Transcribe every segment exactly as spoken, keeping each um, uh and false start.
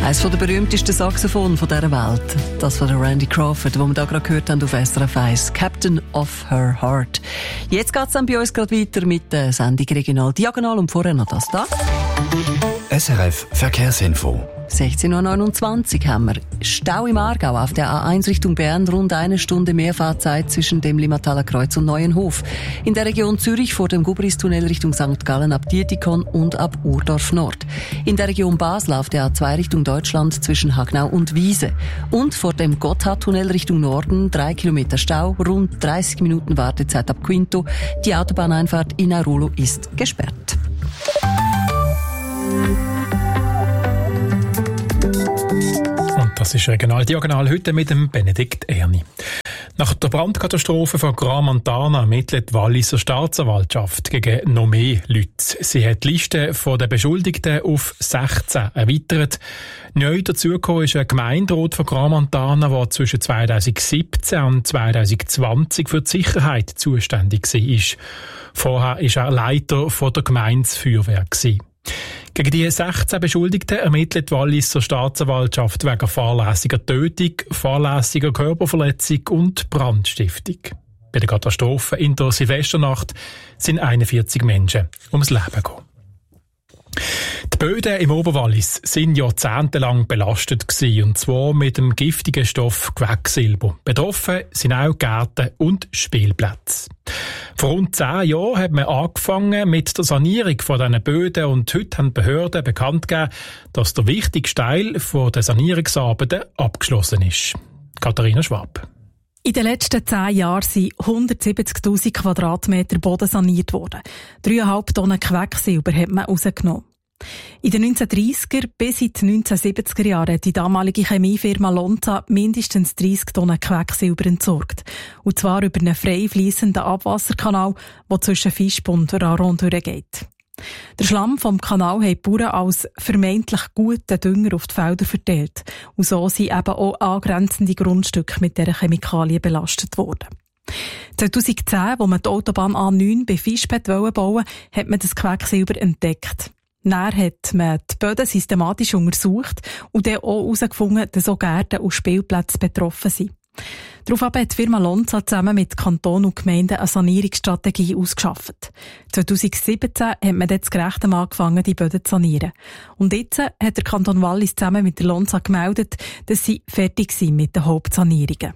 Eines der berühmtesten Saxophone dieser Welt. Das von der Randy Crawford, das wir da gerade gehört haben auf S R F eins. Captain of Her Heart. Jetzt geht es dann bei uns gerade weiter mit der Sendung Regional Diagonal und vorher noch das da. S R F Verkehrsinfo. sechzehn Uhr neunundzwanzig haben wir Stau im Aargau auf der A eins Richtung Bern, rund eine Stunde Mehrfahrzeit zwischen dem Limmataler Kreuz und Neuenhof. In der Region Zürich vor dem Gubristunnel Richtung Sankt Gallen ab Dietikon und ab Urdorf Nord. In der Region Basel auf der A zwei Richtung Deutschland zwischen Hagnau und Wiese. Und vor dem Gotthardtunnel Richtung Norden drei Kilometer Stau, rund dreißig Minuten Wartezeit ab Quinto. Die Autobahneinfahrt in Airolo ist gesperrt. Das ist Regional Diagonal heute mit dem Benedikt Erni. Nach der Brandkatastrophe von Gran Montana ermittelt die Walliser Staatsanwaltschaft gegen noch mehr Leute. Sie hat die Liste der Beschuldigten auf sechzehn erweitert. Neu dazugekommen ist ein Gemeinderat von Gran Montana, der zwischen zweitausendsiebzehn und zweitausendzwanzig für die Sicherheit zuständig war. Vorher war er Leiter der Gemeindefeuerwehr. Gegen die sechzehn Beschuldigten ermittelt die Walliser Staatsanwaltschaft wegen fahrlässiger Tötung, fahrlässiger Körperverletzung und Brandstiftung. Bei der Katastrophe in der Silvesternacht sind einundvierzig Menschen ums Leben gekommen. Die Böden im Oberwallis sind jahrzehntelang belastet gewesen, und zwar mit dem giftigen Stoff Quecksilber. Betroffen sind auch Gärten und Spielplätze. Vor rund zehn Jahren hat man angefangen mit der Sanierung von diesen Böden, und heute haben die Behörden bekannt gegeben, dass der wichtigste Teil der Sanierungsarbeiten abgeschlossen ist. Katharina Schwab. In den letzten zehn Jahren sind hundertsiebzigtausend Quadratmeter Boden saniert worden. Dreieinhalb Tonnen Quecksilber hat man rausgenommen. In den neunzehnhundertdreissiger bis in die neunzehnhundertsiebziger Jahre hat die damalige Chemiefirma Lonza mindestens dreissig Tonnen Quecksilber entsorgt. Und zwar über einen frei fliessenden Abwasserkanal, der zwischen Visp und Raron durchgeht. Der Schlamm vom Kanal haben die Bauern als vermeintlich guten Dünger auf die Felder verteilt. Und so sind eben auch angrenzende Grundstücke mit dieser Chemikalien belastet worden. zweitausendzehn, als man die Autobahn A neun bei Visp bauen wollte, hat man das Quecksilber entdeckt. Dann hat man die Böden systematisch untersucht und dann auch herausgefunden, dass auch Gärten und Spielplätze betroffen sind. Daraufhin hat die Firma Lonza zusammen mit Kanton und Gemeinden eine Sanierungsstrategie ausgeschafft. zweitausendsiebzehn hat man dann das gerechte Mal angefangen, die Böden zu sanieren. Und jetzt hat der Kanton Wallis zusammen mit der Lonza gemeldet, dass sie fertig sind mit den Hauptsanierungen.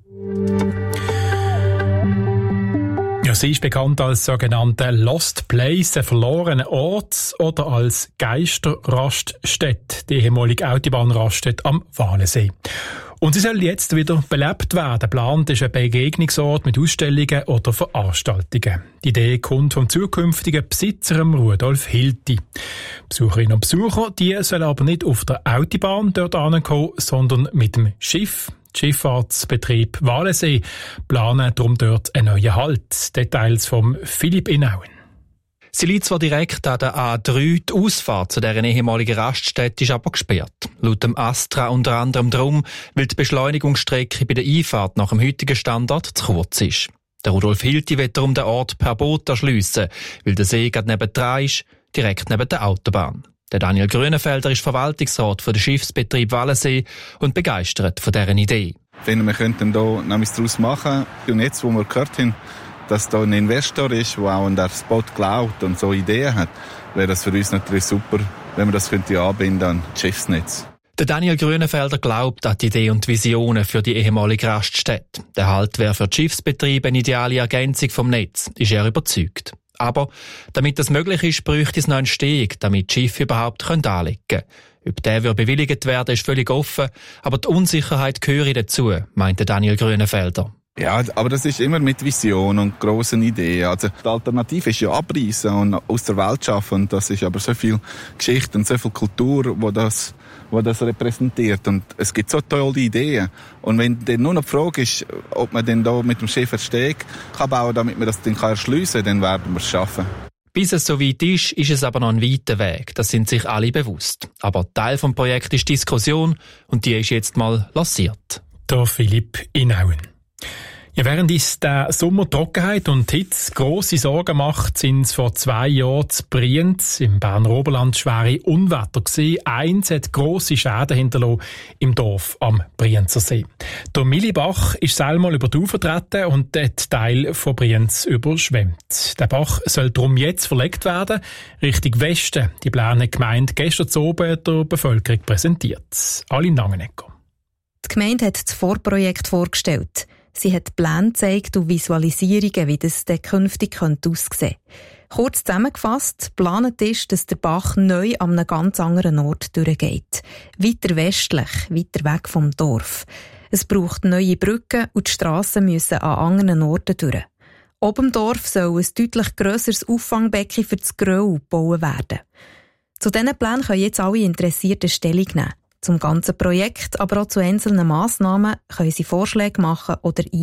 Ja, sie ist bekannt als sogenannte Lost Place, ein verlorener Ort, oder als Geisterraststätte, die ehemalige Autobahnraststätte am Walensee. Und sie soll jetzt wieder belebt werden. Geplant ist ein Begegnungsort mit Ausstellungen oder Veranstaltungen. Die Idee kommt vom zukünftigen Besitzer Rudolf Hilti. Besucherinnen und Besucher, die sollen aber nicht auf der Autobahn dort ankommen, sondern mit dem Schiff. Schifffahrtsbetrieb Walensee planen darum dort einen neuen Halt. Details vom Philipp Inauen. Sie liegt zwar direkt an der A drei, die Ausfahrt zu deren ehemaligen Raststätte ist aber gesperrt. Laut dem Astra unter anderem darum, weil die Beschleunigungsstrecke bei der Einfahrt nach dem heutigen Standard zu kurz ist. Der Rudolf Hilti will darum den Ort per Boot erschliessen, weil der See gerade nebendran ist, direkt neben der Autobahn. Der Daniel Grünenfelder ist Verwaltungsrat für den Schiffsbetrieb Walensee und begeistert von dieser Idee. Ich finde, wir könnten hier etwas daraus machen. Und jetzt, wo wir gehört haben, dass da ein Investor ist, der auch an den Spot glaubt und so Ideen hat, wäre das für uns natürlich super, wenn wir das könnte anbinden an das Schiffsnetz. Der Daniel Grünenfelder glaubt an die Idee und Visionen für die ehemalige Raststätte. Der Halt wäre für die Schiffsbetriebe eine ideale Ergänzung vom Netz, ist er überzeugt. Aber damit das möglich ist, bräuchte es noch einen Steg, damit die Schiffe überhaupt anlegen können. Ob der wird bewilligt werden, ist völlig offen, aber die Unsicherheit gehöre dazu, meinte Daniel Grünenfelder. Ja, aber das ist immer mit Vision und grossen Ideen. Also die Alternative ist ja abreißen und aus der Welt schaffen. Und das ist aber so viel Geschichte und so viel Kultur, wo das, wo das repräsentiert. Und es gibt so tolle Ideen. Und wenn dann nur noch die Frage ist, ob man denn da mit dem Schiff einen Steg kann bauen, damit man das dann erschliessen kann, dann werden wir es schaffen. Bis es so weit ist, ist es aber noch ein weiter Weg. Das sind sich alle bewusst. Aber Teil des Projekts ist Diskussion und die ist jetzt mal lanciert. Der Philipp Inauen. Ja, während uns der Sommer Trockenheit und Hitze grosse Sorgen macht, sind es vor zwei Jahren zu Brienz im Berner Oberland schwere Unwetter gewesen. Eins hat grosse Schäden hinterlassen im Dorf am Brienzer See. Der Millibach ist selber über die Ufer getreten und den Teil von Brienz überschwemmt. Der Bach soll darum jetzt verlegt werden, Richtung Westen. Die Pläne hat die Gemeinde gestern oben der Bevölkerung präsentiert. Aline Langenegger. Die Gemeinde hat das Vorprojekt vorgestellt. Sie hat Pläne gezeigt und Visualisierungen, wie das dann künftig aussehen könnte. Kurz zusammengefasst, geplant ist, dass der Bach neu an einem ganz anderen Ort durchgeht. Weiter westlich, weiter weg vom Dorf. Es braucht neue Brücken und die Strassen müssen an anderen Orten durch. Oben im Dorf soll ein deutlich grösseres Auffangbecken für das Gröll gebaut werden. Zu diesen Plänen können jetzt alle Interessierten Stellung nehmen. Zum ganzen Projekt, aber auch zu einzelnen Massnahmen können sie Vorschläge machen oder